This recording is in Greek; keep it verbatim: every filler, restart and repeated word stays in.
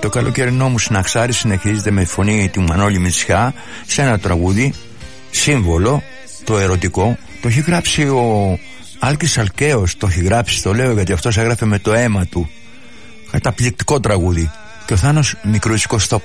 Το καλοκαιρινό μου συναξάρι συνεχίζεται με φωνή του Μανώλη Μητσιά σε ένα τραγούδι σύμβολο, το ερωτικό. Το έχει γράψει ο Άλκης Αλκαίος, το έχει γράψει, το λέω γιατί αυτός έγραφε με το αίμα του. Καταπληκτικό τραγούδι. Και ο Θάνος Μικρούτσικος στο